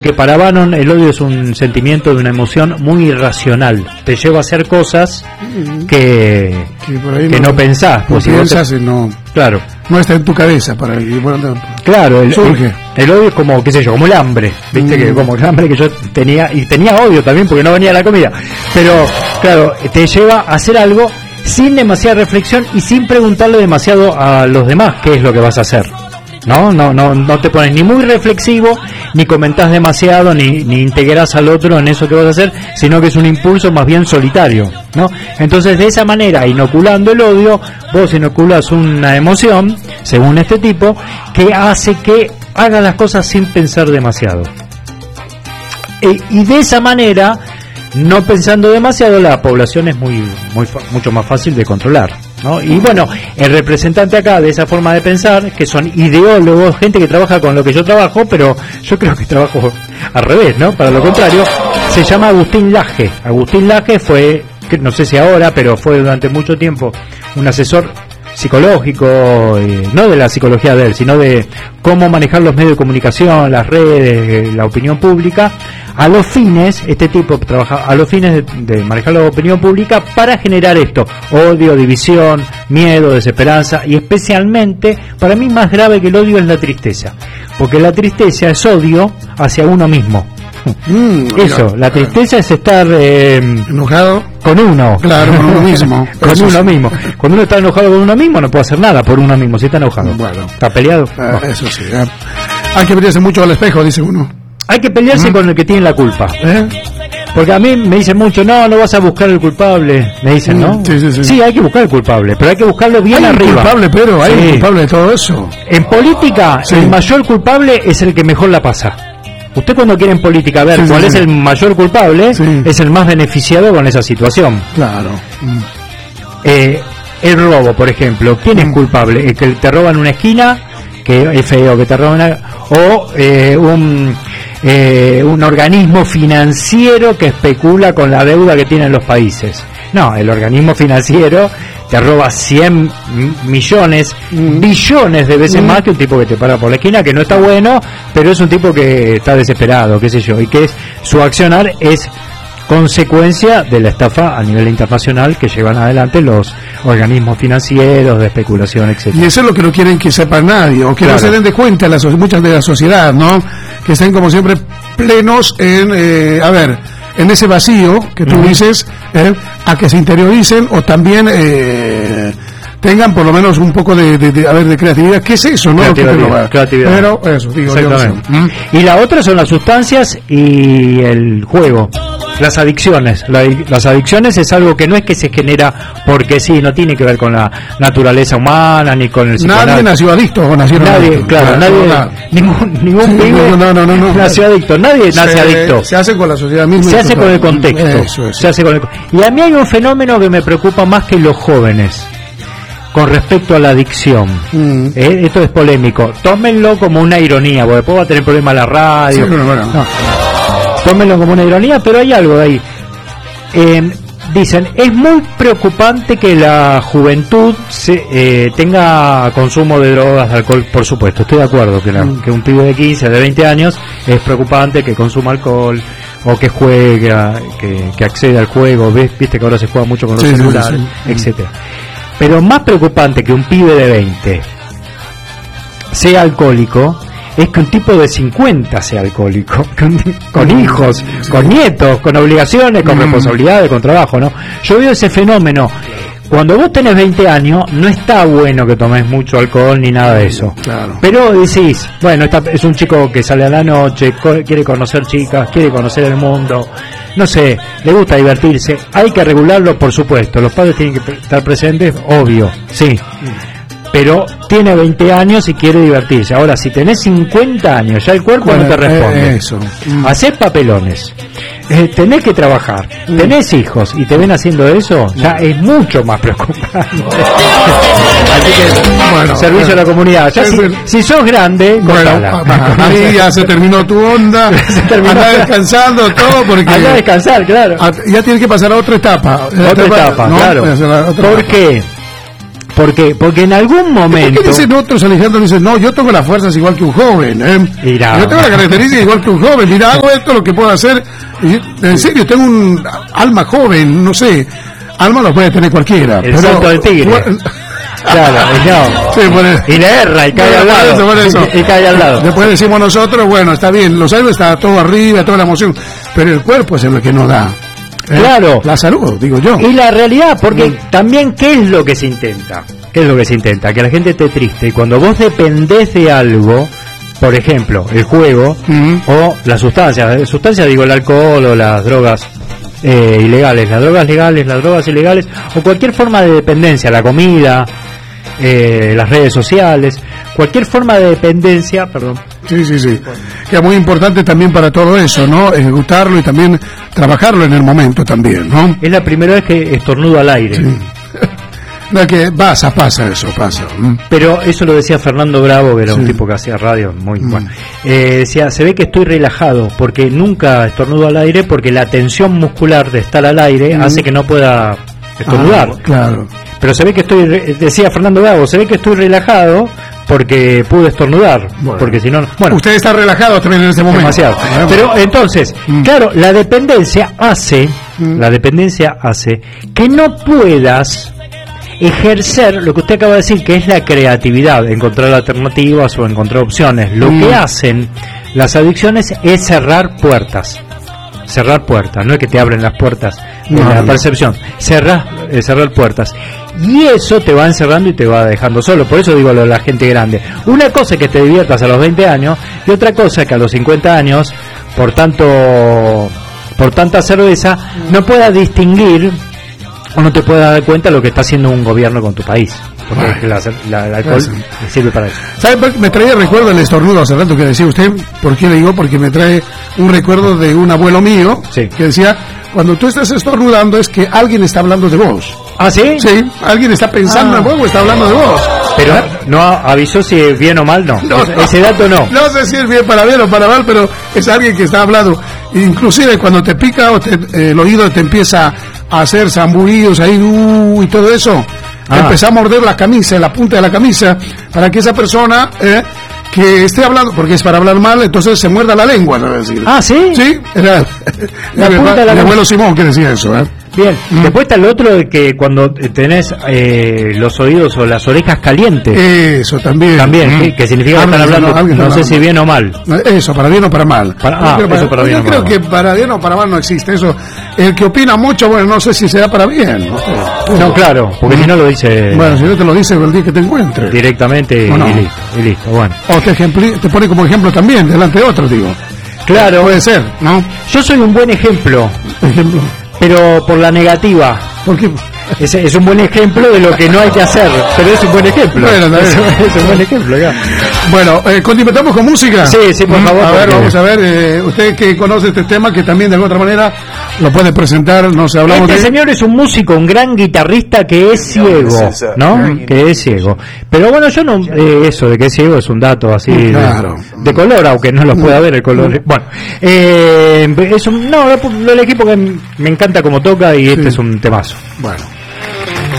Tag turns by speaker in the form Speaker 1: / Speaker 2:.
Speaker 1: Que para Bannon el odio es un sentimiento de una emoción muy irracional. Te lleva a hacer cosas que no pensás.
Speaker 2: No piensas y no...
Speaker 1: Claro.
Speaker 2: No está en tu cabeza para ir.
Speaker 1: Claro, el odio es como, qué sé yo, como el hambre. Viste que como el hambre que yo tenía, y tenía odio también porque no venía la comida. Pero, claro, te lleva a hacer algo sin demasiada reflexión y sin preguntarle demasiado a los demás qué es lo que vas a hacer. No te pones ni muy reflexivo, ni comentás demasiado, ni integrás al otro en eso que vas a hacer, sino que es un impulso más bien solitario, ¿no? Entonces, de esa manera, inoculando el odio, vos inoculás una emoción, según este tipo, que hace que hagas las cosas sin pensar demasiado. Y de esa manera, no pensando demasiado, la población es mucho más fácil de controlar, ¿no? Y bueno, el representante acá de esa forma de pensar, que son ideólogos, gente que trabaja con lo que yo trabajo, pero yo creo que trabajo al revés, ¿no? Para lo contrario, se llama Agustín Laje. Agustín Laje fue, no sé si ahora, pero fue durante mucho tiempo un asesor psicológico, no de la psicología de él, sino de cómo manejar los medios de comunicación, las redes, la opinión pública, a los fines, este tipo trabaja a los fines de manejar la opinión pública para generar esto: odio, división, miedo, desesperanza, y especialmente, para mí más grave que el odio es la tristeza, porque la tristeza es odio hacia uno mismo. Eso, la tristeza es estar
Speaker 2: enojado
Speaker 1: con uno.
Speaker 2: Claro, con uno mismo.
Speaker 1: Con uno mismo. Cuando uno está enojado con uno mismo, no puede hacer nada por uno mismo. Si está enojado,
Speaker 2: bueno,
Speaker 1: está peleado.
Speaker 2: Eso sí. Hay que pelearse mucho al espejo, dice uno.
Speaker 1: Hay que pelearse con el que tiene la culpa. Porque a mí me dicen mucho, no vas a buscar el culpable. Me dicen, ¿no? Sí, hay que buscar el culpable, pero hay que buscarlo bien arriba.
Speaker 2: Hay un culpable, pero hay un culpable de todo eso.
Speaker 1: En política, el mayor culpable es el que mejor la pasa. Usted, cuando quiere en política ver cuál es el mayor culpable, es el más beneficiado con esa situación.
Speaker 2: Claro.
Speaker 1: El robo, por ejemplo, ¿quién es culpable? El que te roba en una esquina, que es feo que te roban, o un organismo financiero que especula con la deuda que tienen los países. No, el organismo financiero te roba 100 millones, billones de veces más que un tipo que te para por la esquina, que no está bueno, pero es un tipo que está desesperado, qué sé yo, y que su accionar es consecuencia de la estafa a nivel internacional que llevan adelante los organismos financieros de especulación, etc.
Speaker 2: Y eso es lo que no quieren que sepa nadie, o que no se den de cuenta muchas de la sociedad, ¿no? Que estén como siempre plenos en, en ese vacío que tú dices, a que se interioricen o también tengan por lo menos un poco de creatividad. ¿Qué es eso, no?
Speaker 1: Creatividad.
Speaker 2: Pero eso, digo,
Speaker 1: y la otra son las sustancias y el juego. Las adicciones. Las adicciones es algo que no es que se genera porque sí, no tiene que ver con la naturaleza humana ni con el psicoanálisis.
Speaker 2: Nadie nació adicto o nacieron adictos.
Speaker 1: Ningún pibe nació adicto. Nadie nace adicto.
Speaker 2: Se hace con la sociedad misma.
Speaker 1: Se hace con el contexto. Y a mí hay un fenómeno que me preocupa más que los jóvenes con respecto a la adicción. Esto es polémico. Tómenlo como una ironía, porque después va a tener problemas la radio. Tómenlo como una ironía, pero hay algo de ahí. Dicen, es muy preocupante que la juventud tenga consumo de drogas, de alcohol. Por supuesto, estoy de acuerdo que un pibe de 15, de 20 años es preocupante que consuma alcohol o que juega, que acceda al juego. Viste que ahora se juega mucho con los celulares, etcétera. Pero más preocupante que un pibe de 20 sea alcohólico es que un tipo de 50 sea alcohólico, con hijos, con nietos, con obligaciones, con responsabilidades, con trabajo, ¿no? Yo veo ese fenómeno. Cuando vos tenés 20 años, no está bueno que tomes mucho alcohol ni nada de eso.
Speaker 2: Claro.
Speaker 1: Pero decís, bueno, es un chico que sale a la noche, quiere conocer chicas, quiere conocer el mundo, no sé, le gusta divertirse. Hay que regularlo, por supuesto. Los padres tienen que estar presentes, obvio, sí. Pero tiene 20 años y quiere divertirse. Ahora, si tenés 50 años, ya el cuerpo no te responde. Hacés papelones, tenés que trabajar, tenés hijos y te ven haciendo eso, ya es mucho más preocupante. Así que, servicio a la comunidad. Ya si sos grande,
Speaker 2: ahí ya se terminó tu onda, andá descansando, todo, porque
Speaker 1: andá a descansar, claro.
Speaker 2: Ya tienes que pasar a otra etapa.
Speaker 1: Otra etapa, ¿no? Claro. ¿Por qué? ¿Por qué? Porque en algún momento...
Speaker 2: ¿Por qué dicen otros, Alejandro? Dicen, no, yo tengo las fuerzas igual que un joven, yo tengo la característica igual que un joven, mira, hago esto, lo que puedo hacer. Y, en serio, tengo un alma joven, no sé, alma lo puede tener cualquiera.
Speaker 1: El salto del tigre. Claro, no.
Speaker 2: Sí,
Speaker 1: y le erra y cae al lado.
Speaker 2: Por eso.
Speaker 1: Y cae al lado.
Speaker 2: Después decimos nosotros, bueno, está bien, los aires está todo arriba, toda la emoción, pero el cuerpo es lo que nos da.
Speaker 1: Claro.
Speaker 2: La salud, digo yo.
Speaker 1: Y la realidad, porque también, ¿qué es lo que se intenta? ¿Qué es lo que se intenta? Que la gente esté triste. Y cuando vos dependés de algo, por ejemplo, el juego o las sustancias, digo, el alcohol o las drogas ilegales, las drogas legales, las drogas ilegales, o cualquier forma de dependencia, la comida, las redes sociales, cualquier forma de dependencia, perdón.
Speaker 2: Sí. Que es muy importante también para todo eso, ¿no? Ejecutarlo y también trabajarlo en el momento también, ¿no?
Speaker 1: Es la primera vez que estornudo al aire.
Speaker 2: Sí. No, que pasa eso.
Speaker 1: Pero eso lo decía Fernando Bravo, que era un tipo que hacía radio muy bueno. Decía, se ve que estoy relajado, porque nunca estornudo al aire, porque la tensión muscular de estar al aire hace que no pueda estornudar.
Speaker 2: Claro.
Speaker 1: Pero se ve que decía Fernando Bravo, se ve que estoy relajado porque pude estornudar, porque si no... Bueno,
Speaker 2: usted está relajado también en ese momento.
Speaker 1: Demasiado. Pero entonces, claro, la dependencia hace que no puedas ejercer lo que usted acaba de decir, que es la creatividad, encontrar alternativas o encontrar opciones. Lo que hacen las adicciones es cerrar puertas, no es que te abren las puertas de la percepción, cerrar puertas, y eso te va encerrando y te va dejando solo. Por eso digo lo de la gente grande, una cosa es que te diviertas a los 20 años y otra cosa es que a los 50 años por tanta cerveza no puedas distinguir o no te puedas dar cuenta de lo que está haciendo un gobierno con tu país, porque el alcohol sirve para eso.
Speaker 2: ¿Sabe? Me traía recuerdo el estornudo hace rato que decía usted. ¿Por qué le digo? Porque me trae un recuerdo de un abuelo mío que decía, cuando tú estás estornudando es que alguien está hablando de vos.
Speaker 1: ¿Ah, sí?
Speaker 2: Sí, alguien está pensando en vos o está hablando de vos.
Speaker 1: Pero no avisó si es bien o mal, no. Ese dato no.
Speaker 2: No sé si es bien para bien o para mal, pero es alguien que está hablando. Inclusive cuando te pica o el oído te empieza a hacer zambullidos ahí y todo eso, empezá a morder la camisa, la punta de la camisa, para que esa persona que esté hablando, porque es para hablar mal, entonces se muerda la lengua, ¿no? Decir.
Speaker 1: Ah, ¿sí?
Speaker 2: Sí, era mi abuelo Simón que decía eso,
Speaker 1: Bien, después está el otro de que cuando tenés los oídos o las orejas calientes.
Speaker 2: Eso también.
Speaker 1: Que significa que están hablando, no sé si bien o mal.
Speaker 2: Eso, para bien o para mal.
Speaker 1: Yo
Speaker 2: creo que para bien o para mal no existe eso. El que opina mucho, bueno, no sé si será para bien.
Speaker 1: No, claro, porque si no lo dice...
Speaker 2: Bueno, si no te lo dice el día que te encuentre.
Speaker 1: Directamente y listo, bueno.
Speaker 2: O te pone como ejemplo también, delante de otros, digo.
Speaker 1: Claro.
Speaker 2: Puede ser, ¿no?
Speaker 1: Yo soy un buen ejemplo. Pero por la negativa.
Speaker 2: ¿Por qué?
Speaker 1: Es un buen ejemplo de lo que no hay que hacer, pero es un buen ejemplo.
Speaker 2: Bueno,
Speaker 1: es un buen ejemplo, ya.
Speaker 2: Bueno, ¿continuamos con música?
Speaker 1: Sí, por favor.
Speaker 2: A ver, vamos a ver, usted que conoce este tema, que también de alguna otra manera lo puede presentar, no sé, hablamos
Speaker 1: Este señor es un músico, un gran guitarrista que es ciego, ¿no? Que es ciego. Pero bueno, yo no, eso de que es ciego es un dato así de color, aunque no lo pueda ver el color. Bueno, lo elegí porque me encanta cómo toca y este es un temazo.
Speaker 2: Bueno.